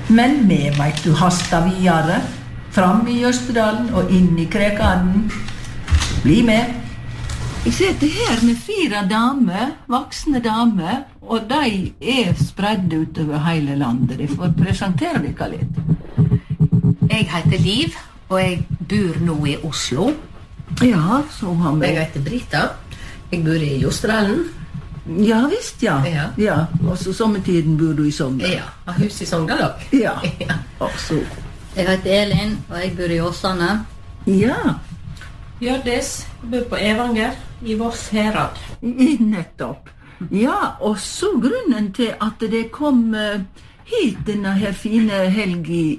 Men vi vet du hasta videre. Fram i Østerdalen og inn i Krekaden. Bli med. Jeg sitter her med 4 damer, voksne damer, og de spredd utover hele landet. De får presentere dere litt. Jeg heter Liv, og jeg bor nå i Oslo. Ja, så har vi. Jeg heter Brita. Jeg bor i Østerdalen. Ja, visst, ja. Ja. Og så sommertiden bor du i Sogndal. Ja, har hus i Sogndal også. Ja, og så. Jeg heter Elin, og jeg bor i Åsane. Ja. Hjørdis, jeg bor på Evanger, i Voss herad. Nettopp. Ja, og så grunnen til at det kom hit denne her fine helgen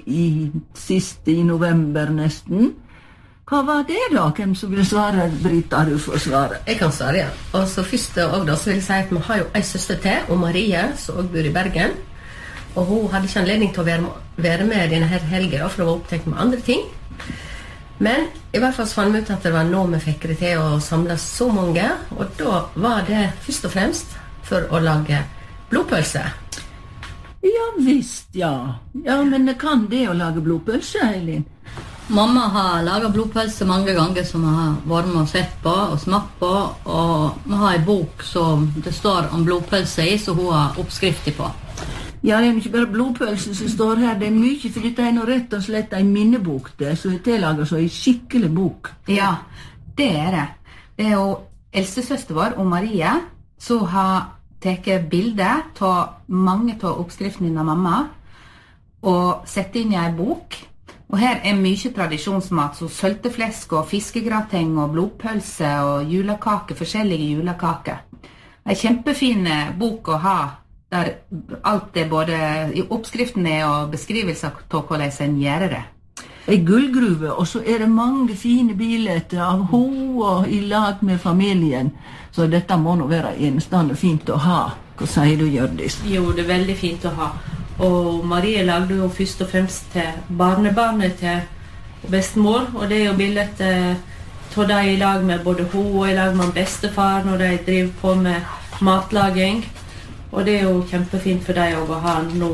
i november nesten. Hva var det da? Hvem som vil svare? Brita, du får svare. Jeg kan svare, ja. Og så først og da så vil jeg si at vi har jo en søster til, og Marie, som også bor i Bergen. Og hun hadde ikke anledning til å være med denne her helgen, for hun var opptatt med andre ting. Men i hvert fall fant vi ut at det var nå vi fikk det til å samle så mange, og da var det først og fremst for å lage blodpølse. Ja, visst, ja. Ja, men kan det å lage blodpølse, Elin? Mamma har laget blodpølse mange ganger som jeg har vært med og sett på og smakt på, og vi har en bok som det står om blodpølse i, så hun har oppskrifter på. Ja, det ikke bare blodpølse som står her, det mye, for dette nå rett og slett en minnebok, det, så det lager så en skikkelig bok. Ja, det det. Det jo eldstesøster vår, og Marie, som har tatt bilder av mange av oppskriftene av mamma, og sett inn i en bok. Og her mye tradisjonsmat, så sølteflesk og fiskegrateng og blodpølse og julekake, forskjellige julekaker. En kjempefin bok å ha, der alt både i oppskriften og beskrivelser av hvordan en gjør det. En gullgruve, og så det mange fine bilder av ho og i lag med familien. Så dette må nå være enestående fint å ha. Hva sier du, Hjørdis? Jo, det veldig fint å ha. Og Marie lagde jo først og fremst til barnebarnet til bestemor, og det jo bildet av de i lag med både ho og i lag med bestefar når de driver på med matlaging. Og det jo kjempefint for deg å ha nå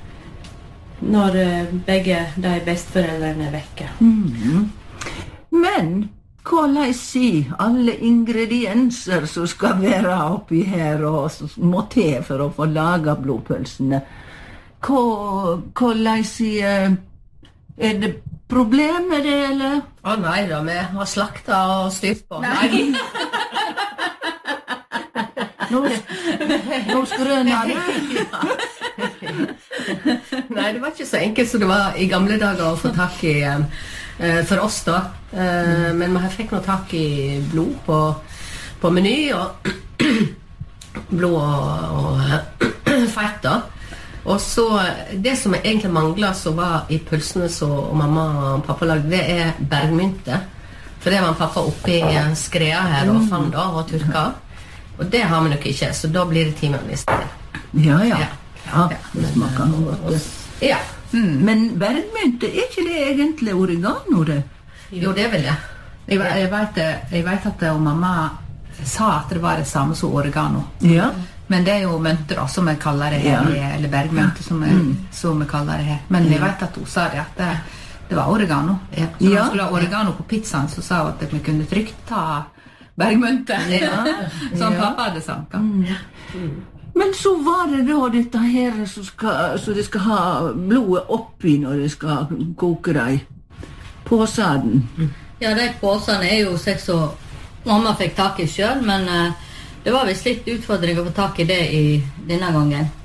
når begge de besteforeldrene vekke. Men hvordan sier alle ingredienser som skal være oppi her og som må til for å få laget blodpølsene? Hvordan sier det problem med det, eller? Nei da, vi har slakta og styrt på. Nei. Nå skrøner du. Nei, det var ikke så enkelt som det var i gamle dager å få tak i for oss da. Men vi fikk nå tak i blod på Meny, og blod og fett da. Og så, det som egentlig manglet som var i pølsene som mamma og pappa lagde, det bergmynte. For det var pappa oppe i skrea her og fann da, og turka. Og det har vi nok ikke, så da blir det timen i stedet. Ja, det smaker noe godt. Ja. Men bergmynte, ikke det egentlig oregano, det? Jo, det vel det. Jeg vet at mamma sa at det var det samme som oregano. Ja. Men det jo mønter da, som vi kaller det her, eller bergmønter som vi kaller det her. Men jeg vet at hun sa det, at det var oregano. Så når vi skulle ha oregano på pizzaen, så sa hun at vi kunne trygt ta bergmønter, som pappa hadde sagt. Men så var det da dette her så de skal ha blodet oppi når de skal koke de påsaden. Ja, de påsene jo slik som mamma fikk tak i selv, men det var visst litt utfordring å få tak i det i denne gangen.